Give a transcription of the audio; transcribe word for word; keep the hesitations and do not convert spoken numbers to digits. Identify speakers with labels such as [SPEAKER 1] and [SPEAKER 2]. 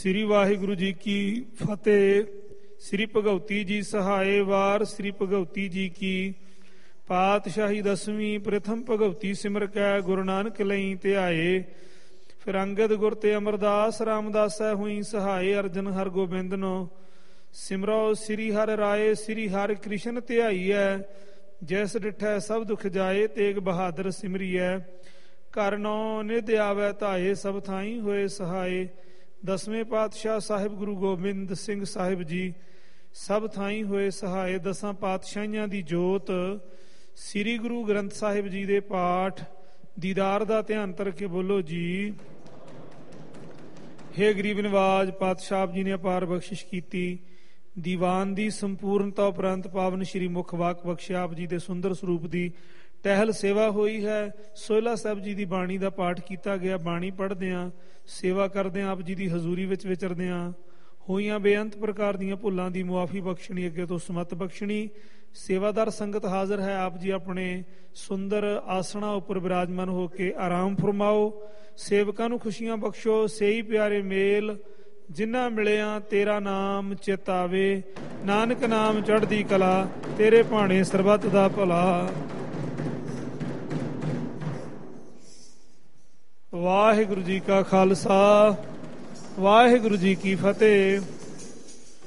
[SPEAKER 1] ਸ੍ਰੀ ਵਾਹਿਗੁਰੂ ਜੀ ਕੀ ਫਤਿਹ। ਸ੍ਰੀ ਭਗਉਤੀ ਜੀ ਸਹਾਏ ਵਾਰ। ਸ੍ਰੀ ਭਗਉਤੀ ਜੀ ਕੀ ਪਾਤਸ਼ਾਹੀ ਦਸਵੀਂ। ਪ੍ਰਥਮ ਭਗਉਤੀ ਸਿਮਰ ਕੈ ਗੁਰੂ ਨਾਨਕ ਲਈ ਧਿਆਏ। ਫਿਰ ਅੰਗਦ ਗੁਰ ਤੇ ਅਮਰਦਾਸ ਰਾਮਦਾਸੈ ਹੋਈ ਸਹਾਏ। ਅਰਜਨ ਹਰ ਗੋਬਿੰਦਨੋ ਸਿਮਰੋ ਸ੍ਰੀ ਹਰਿ ਰਾਏ। ਸ੍ਰੀ ਹਰਿ ਕ੍ਰਿਸ਼ਨ ਧਿਆਈਐ ਜੈਸ ਡਿਠੈ ਸਭ ਦੁਖ ਜਾਏ। ਤੇਗ ਬਹਾਦਰ ਸਿਮਰੀਐ ਘਰ ਨੌ ਨਿਧ ਆਵੈ ਧਾਏ। ਸਭ ਥਾਈ ਹੋਏ ਸਹਾਏ। ਦਸਵੇਂ ਪਾਤਸ਼ਾਹ ਸਾਹਿਬ ਗੁਰੂ ਗੋਬਿੰਦ ਸਿੰਘ ਸਾਹਿਬ ਜੀ ਸਭ ਥਾਈ ਹੋਏ ਸਹਾਏ। ਦਸਾਂ ਪਾਤਸ਼ਾਹੀਆਂ ਦੀ ਜੋਤ ਸ੍ਰੀ ਗੁਰੂ ਗ੍ਰੰਥ ਸਾਹਿਬ ਜੀ ਦੇ ਪਾਠ ਦੀਦਾਰ ਦਾ ਧਿਆਨ ਧਰ ਕੇ ਬੋਲੋ ਜੀ। ਹੇ ਗਰੀਬ ਨਿਵਾਜ ਪਾਤਸ਼ਾਹ ਜੀ ਨੇ ਅਪਾਰ ਬਖਸ਼ਿਸ਼ ਕੀਤੀ। ਦੀਵਾਨ ਦੀ ਸੰਪੂਰਨਤਾ ਉਪਰੰਤ ਪਾਵਨ ਸ਼੍ਰੀ ਮੁਖ ਵਾਕ ਬਖਸ਼ਿਆ। ਆਪ ਜੀ ਦੇ ਸੁੰਦਰ ਸਰੂਪ ਦੀ ਟਹਿਲ ਸੇਵਾ ਹੋਈ ਹੈ। ਸੋਹਿਲਾ ਸਾਹਿਬ ਜੀ ਦੀ ਬਾਣੀ ਦਾ ਪਾਠ ਕੀਤਾ ਗਿਆ। ਬਾਣੀ ਪੜ੍ਹਦਿਆਂ ਸੇਵਾ ਕਰਦਿਆਂ ਆਪ ਜੀ ਦੀ ਹਜ਼ੂਰੀ ਵਿੱਚ ਵਿਚਰਦਿਆਂ ਹੋਈਆਂ ਬੇਅੰਤ ਪ੍ਰਕਾਰ ਦੀਆਂ ਭੁੱਲਾਂ ਦੀ ਮੁਆਫੀ ਬਖਸ਼ਣੀ, ਅੱਗੇ ਤੋਂ ਸਮਤ ਬਖਸ਼ਣੀ। ਸੇਵਾਦਾਰ ਸੰਗਤ ਹਾਜ਼ਰ ਹੈ। ਆਪ ਜੀ ਆਪਣੇ ਸੁੰਦਰ ਆਸਣਾ ਉੱਪਰ ਬਿਰਾਜਮਾਨ ਹੋ ਕੇ ਆਰਾਮ ਫਰਮਾਓ। ਸੇਵਕਾਂ ਨੂੰ ਖੁਸ਼ੀਆਂ ਬਖਸ਼ੋ। ਸੇਈ ਪਿਆਰੇ ਮੇਲ ਜਿਨ੍ਹਾਂ ਮਿਲਿਆ ਤੇਰਾ ਨਾਮ ਚਿਤ ਆਵੇ। ਨਾਨਕ ਨਾਮ ਚੜ੍ਹਦੀ ਕਲਾ ਤੇਰੇ ਭਾਣੇ ਸਰਬੱਤ ਦਾ ਭਲਾ। ਵਾਹਿਗੁਰੂ ਜੀ ਕਾ ਖਾਲਸਾ ਵਾਹਿਗੁਰੂ ਜੀ ਕੀ ਫਤਿਹ।